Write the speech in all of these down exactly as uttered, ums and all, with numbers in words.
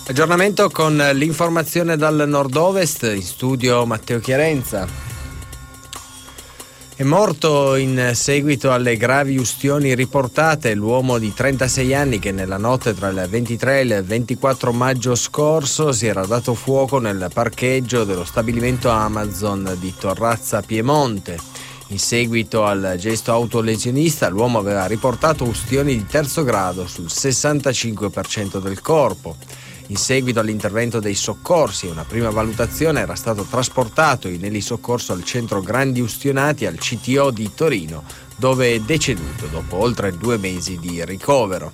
Aggiornamento con l'informazione dal nord-ovest, in studio Matteo Chiarenza. È morto in seguito alle gravi ustioni riportate l'uomo di trentasei anni che nella notte tra il ventitré e il ventiquattro maggio scorso si era dato fuoco nel parcheggio dello stabilimento Amazon di Torrazza Piemonte. In seguito al gesto autolesionista, l'uomo aveva riportato ustioni di terzo grado sul sessantacinque per cento del corpo. In seguito all'intervento dei soccorsi e una prima valutazione era stato trasportato in elisoccorso al centro Grandi Ustionati al C T O di Torino, dove è deceduto dopo oltre due mesi di ricovero.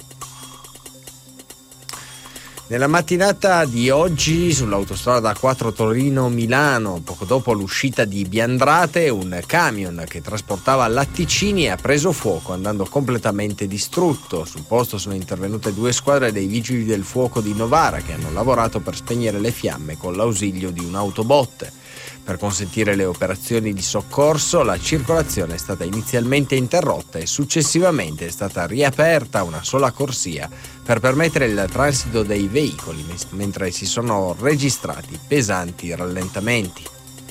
Nella mattinata di oggi sull'autostrada A quattro Torino-Milano, poco dopo l'uscita di Biandrate, un camion che trasportava latticini ha preso fuoco andando completamente distrutto. Sul posto sono intervenute due squadre dei vigili del fuoco di Novara che hanno lavorato per spegnere le fiamme con l'ausilio di un'autobotte. Per consentire le operazioni di soccorso, la circolazione è stata inizialmente interrotta e successivamente è stata riaperta una sola corsia per permettere il transito dei veicoli, mentre si sono registrati pesanti rallentamenti.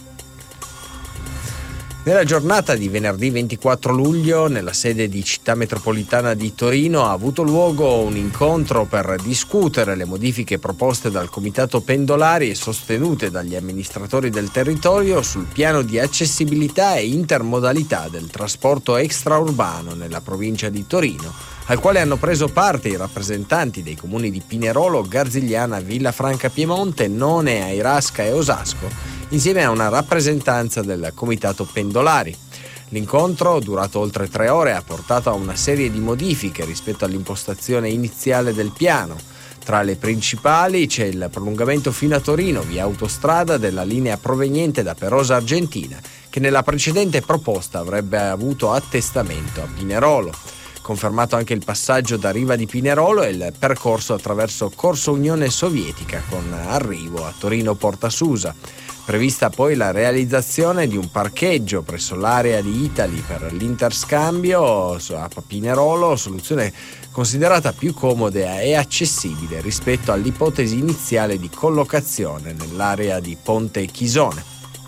Nella giornata di venerdì ventiquattro luglio, nella sede di Città Metropolitana di Torino, ha avuto luogo un incontro per discutere le modifiche proposte dal Comitato Pendolari e sostenute dagli amministratori del territorio sul piano di accessibilità e intermodalità del trasporto extraurbano nella provincia di Torino, al quale hanno preso parte i rappresentanti dei comuni di Pinerolo, Garzigliana, Villafranca Piemonte, None, Airasca e Osasco, insieme a una rappresentanza del Comitato Pendolari. L'incontro, durato oltre tre ore, ha portato a una serie di modifiche rispetto all'impostazione iniziale del piano. Tra le principali c'è il prolungamento fino a Torino via autostrada della linea proveniente da Perosa Argentina, che nella precedente proposta avrebbe avuto attestamento a Pinerolo. Confermato anche il passaggio da Riva di Pinerolo e il percorso attraverso Corso Unione Sovietica con arrivo a Torino Porta Susa. Prevista poi la realizzazione di un parcheggio presso l'area di Itali per l'interscambio a Pinerolo, soluzione considerata più comoda e accessibile rispetto all'ipotesi iniziale di collocazione nell'area di Ponte Chisone.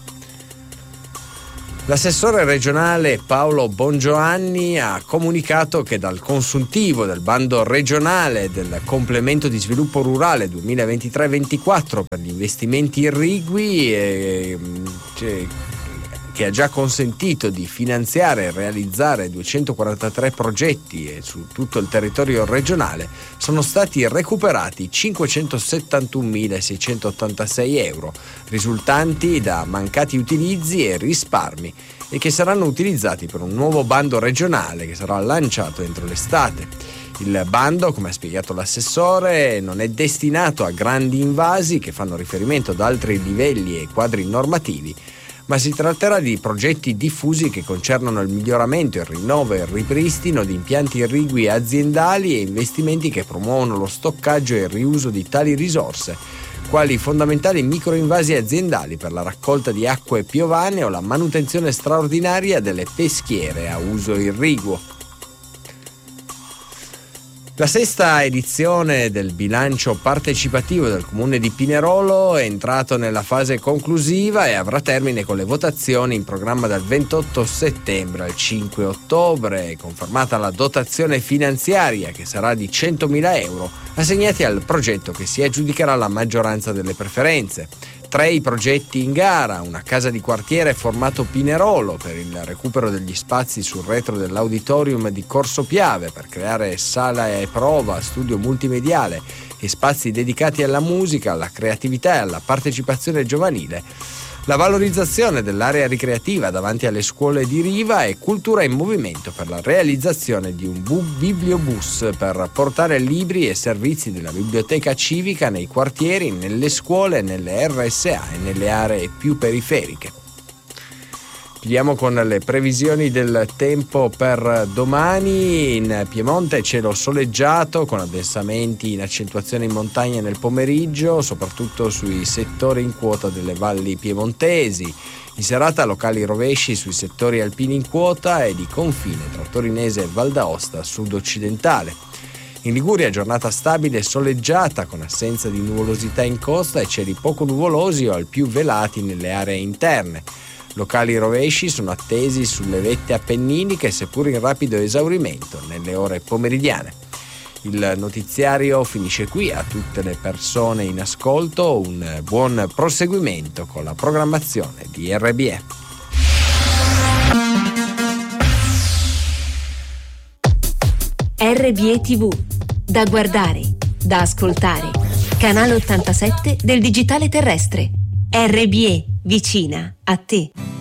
L'assessore regionale Paolo Bongiovanni ha comunicato che dal consuntivo del bando regionale del complemento di sviluppo rurale duemilaventitré ventiquattro per gli investimenti irrigui eh, cioè, che ha già consentito di finanziare e realizzare duecentoquarantatré progetti su tutto il territorio regionale, sono stati recuperati cinquecentosettantunomilaseicentottantasei euro, risultanti da mancati utilizzi e risparmi, e che saranno utilizzati per un nuovo bando regionale che sarà lanciato entro l'estate. Il bando, come ha spiegato l'assessore, non è destinato a grandi invasi che fanno riferimento ad altri livelli e quadri normativi, ma si tratterà di progetti diffusi che concernono il miglioramento, il rinnovo e il ripristino di impianti irrigui aziendali e investimenti che promuovono lo stoccaggio e il riuso di tali risorse, quali fondamentali microinvasi aziendali per la raccolta di acque piovane o la manutenzione straordinaria delle peschiere a uso irriguo. La sesta edizione del bilancio partecipativo del Comune di Pinerolo è entrato nella fase conclusiva e avrà termine con le votazioni in programma dal ventotto settembre al cinque ottobre, confermata la dotazione finanziaria che sarà di centomila euro assegnati al progetto che si aggiudicherà la maggioranza delle preferenze. Tre i progetti in gara: una casa di quartiere formato Pinerolo per il recupero degli spazi sul retro dell'auditorium di Corso Piave per creare sala e prova, studio multimediale e spazi dedicati alla musica, alla creatività e alla partecipazione giovanile, la valorizzazione dell'area ricreativa davanti alle scuole di Riva e cultura in movimento per la realizzazione di un bu- bibliobus per portare libri e servizi della biblioteca civica nei quartieri, nelle scuole, nelle R S A e nelle aree più periferiche. Chiudiamo con le previsioni del tempo per domani. In Piemonte cielo soleggiato con addensamenti in accentuazione in montagna nel pomeriggio, soprattutto sui settori in quota delle valli piemontesi. In serata locali rovesci sui settori alpini in quota e di confine tra Torinese e Val d'Aosta sud-occidentale. In Liguria giornata stabile e soleggiata con assenza di nuvolosità in costa e cieli poco nuvolosi o al più velati nelle aree interne. Locali rovesci sono attesi sulle vette appenniniche, seppur in rapido esaurimento nelle ore pomeridiane. Il notiziario finisce qui. A tutte le persone in ascolto un buon proseguimento con la programmazione di R B E. R B E T V, da guardare, da ascoltare. Canale ottantasette del digitale terrestre. R B E, vicina a te.